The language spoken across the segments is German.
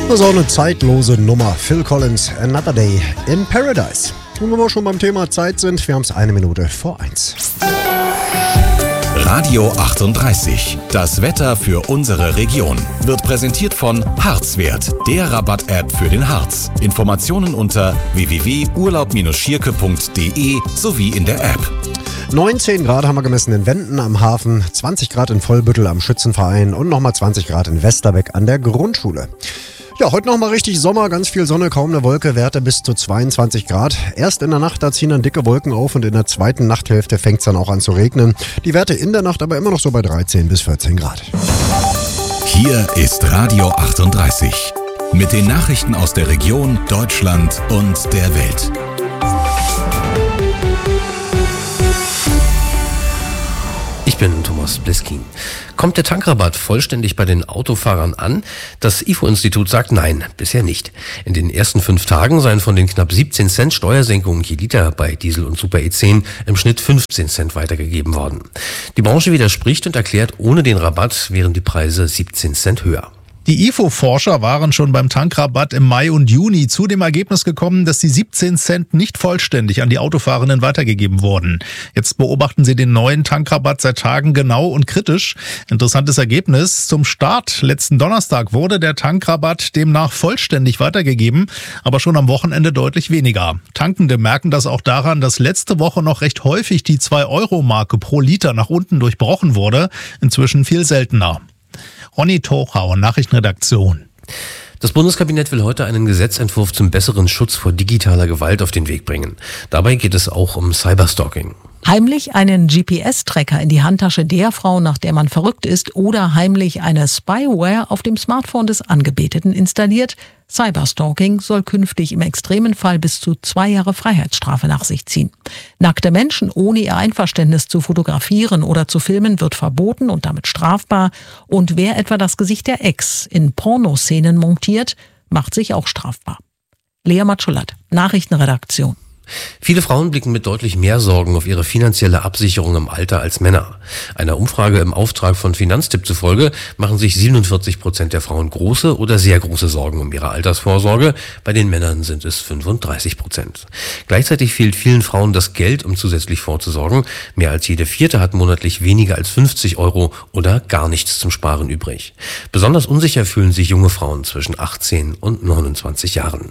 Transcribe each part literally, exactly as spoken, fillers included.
Das ist auch eine zeitlose Nummer. Phil Collins, Another Day in Paradise. Und wenn wir schon beim Thema Zeit sind, wir haben es eine Minute vor eins. Radio achtunddreißig. Das Wetter für unsere Region wird präsentiert von Harzwert, der Rabatt-App für den Harz. Informationen unter w w w punkt urlaub Bindestrich schierke punkt d e sowie in der App. neunzehn Grad haben wir gemessen in Wenden am Hafen, zwanzig Grad in Vollbüttel am Schützenverein und nochmal zwanzig Grad in Westerbeck an der Grundschule. Ja, heute nochmal richtig Sommer, ganz viel Sonne, kaum eine Wolke, Werte bis zu zweiundzwanzig Grad. Erst in der Nacht, da ziehen dann dicke Wolken auf und in der zweiten Nachthälfte fängt es dann auch an zu regnen. Die Werte in der Nacht aber immer noch so bei dreizehn bis vierzehn Grad. Hier ist Radio achtunddreißig mit den Nachrichten aus der Region, Deutschland und der Welt. Ich bin Thomas Bliskin. Kommt der Tankrabatt vollständig bei den Autofahrern an? Das I F O-Institut sagt nein, bisher nicht. In den ersten fünf Tagen seien von den knapp siebzehn Cent Steuersenkungen je Liter bei Diesel und Super E zehn im Schnitt fünfzehn Cent weitergegeben worden. Die Branche widerspricht und erklärt, ohne den Rabatt wären die Preise siebzehn Cent höher. Die I F O-Forscher waren schon beim Tankrabatt im Mai und Juni zu dem Ergebnis gekommen, dass die siebzehn Cent nicht vollständig an die Autofahrenden weitergegeben wurden. Jetzt beobachten sie den neuen Tankrabatt seit Tagen genau und kritisch. Interessantes Ergebnis. Zum Start letzten Donnerstag wurde der Tankrabatt demnach vollständig weitergegeben, aber schon am Wochenende deutlich weniger. Tankende merken das auch daran, dass letzte Woche noch recht häufig die zwei Euro Marke pro Liter nach unten durchbrochen wurde. Inzwischen viel seltener. Ronny Tochau, Nachrichtenredaktion. Das Bundeskabinett will heute einen Gesetzentwurf zum besseren Schutz vor digitaler Gewalt auf den Weg bringen. Dabei geht es auch um Cyberstalking. Heimlich einen G P S-Tracker in die Handtasche der Frau, nach der man verrückt ist, oder heimlich eine Spyware auf dem Smartphone des Angebeteten installiert. Cyberstalking soll künftig im extremen Fall bis zu zwei Jahre Freiheitsstrafe nach sich ziehen. Nackte Menschen ohne ihr Einverständnis zu fotografieren oder zu filmen wird verboten und damit strafbar. Und wer etwa das Gesicht der Ex in Pornoszenen montiert, macht sich auch strafbar. Lea Matschulat, Nachrichtenredaktion. Viele Frauen blicken mit deutlich mehr Sorgen auf ihre finanzielle Absicherung im Alter als Männer. Einer Umfrage im Auftrag von Finanztipp zufolge machen sich siebenundvierzig Prozent der Frauen große oder sehr große Sorgen um ihre Altersvorsorge. Bei den Männern sind es fünfunddreißig Prozent. Gleichzeitig fehlt vielen Frauen das Geld, um zusätzlich vorzusorgen. Mehr als jede vierte hat monatlich weniger als fünfzig Euro oder gar nichts zum Sparen übrig. Besonders unsicher fühlen sich junge Frauen zwischen achtzehn und neunundzwanzig Jahren.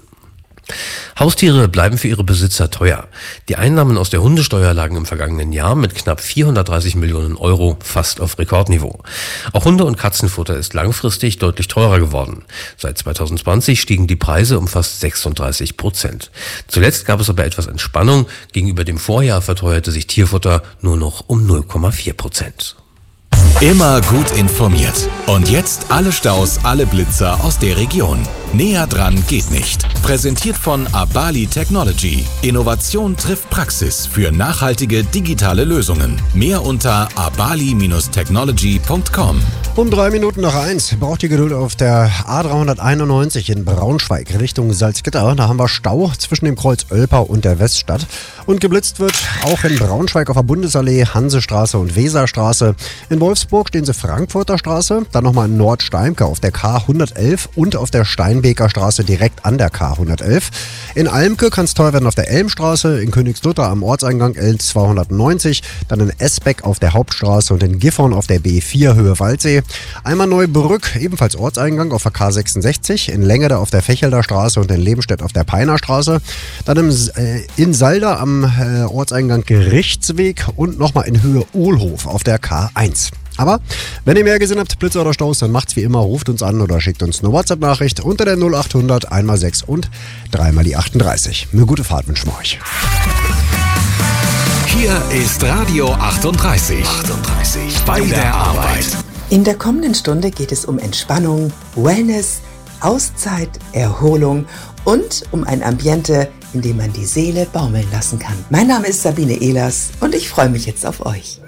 Haustiere bleiben für ihre Besitzer teuer. Die Einnahmen aus der Hundesteuer lagen im vergangenen Jahr mit knapp vierhundertdreißig Millionen Euro fast auf Rekordniveau. Auch Hunde- und Katzenfutter ist langfristig deutlich teurer geworden. Seit zweitausendzwanzig stiegen die Preise um fast sechsunddreißig Prozent. Zuletzt gab es aber etwas Entspannung. Gegenüber dem Vorjahr verteuerte sich Tierfutter nur noch um null Komma vier Prozent. Immer gut informiert. Und jetzt alle Staus, alle Blitzer aus der Region. Näher dran geht nicht. Präsentiert von Abali Technology. Innovation trifft Praxis für nachhaltige digitale Lösungen. Mehr unter abali Bindestrich technology punkt com. Um drei Minuten nach eins braucht die Geduld auf der A dreihunderteinundneunzig in Braunschweig Richtung Salzgitter. Da haben wir Stau zwischen dem Kreuz Oelpa und der Weststadt. Und geblitzt wird auch in Braunschweig auf der Bundesallee, Hansestraße und Weserstraße. In Wolfsburg stehen sie Frankfurter Straße, dann nochmal in Nordsteimke auf der K hundertelf und auf der Steinbeker Straße direkt an der K hundertelf. In Almke kann es teuer werden auf der Elmstraße, in Königslutter am Ortseingang L zweihundertneunzig, dann in Esbeck auf der Hauptstraße und in Gifhorn auf der B vier Höhe Waldsee. Einmal Neubrück, ebenfalls Ortseingang auf der K sechsundsechzig, in Längede auf der Fechelder Straße und in Lebenstedt auf der Peiner Straße. Dann im, äh, in Salda am äh, Ortseingang Gerichtsweg und nochmal in Höhe Ohlhof auf der K eins. Aber wenn ihr mehr gesehen habt, Blitze oder Staus, dann macht's wie immer, ruft uns an oder schickt uns eine WhatsApp-Nachricht unter der null achthundert eins mal sechs und drei mal die achtunddreißig. Eine gute Fahrt wünschen wir euch. Hier ist Radio achtunddreißig. achtunddreißig bei der Arbeit. In der kommenden Stunde geht es um Entspannung, Wellness, Auszeit, Erholung und um ein Ambiente, in dem man die Seele baumeln lassen kann. Mein Name ist Sabine Ehlers und ich freue mich jetzt auf euch.